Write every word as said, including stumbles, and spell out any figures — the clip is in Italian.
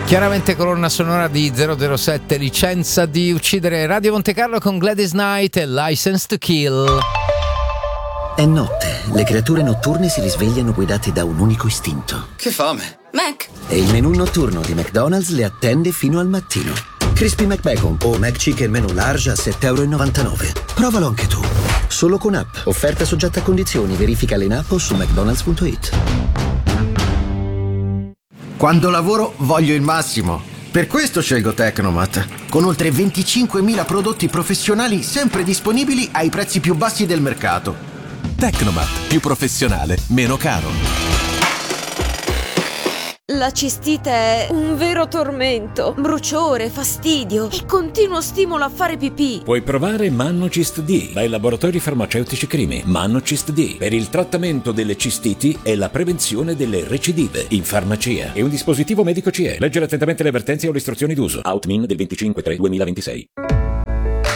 Chiaramente colonna sonora di zero zero sette, Licenza di uccidere, Radio Monte Carlo con Gladys Knight e License to Kill. È notte, le creature notturne si risvegliano guidate da un unico istinto. Che fame! Mac! E il menù notturno di McDonald's le attende fino al mattino. Crispy McBacon o McChicken menù large a sette e novantanove euro. Provalo anche tu. Solo con app. Offerta soggetta a condizioni. Verifica in app o su mcdonalds punto it. Quando lavoro voglio il massimo. Per questo scelgo Tecnomat. Con oltre venticinquemila prodotti professionali sempre disponibili ai prezzi più bassi del mercato. Tecnomat, più professionale, meno caro. La cistite è un vero tormento. Bruciore, fastidio e continuo stimolo a fare pipì. Puoi provare Mannocist D dai laboratori farmaceutici Crimi. Mannocist D per il trattamento delle cistiti e la prevenzione delle recidive in farmacia. È un dispositivo medico C E. Leggere attentamente le avvertenze o le istruzioni d'uso. Outmin del venticinque tre duemilaventisei.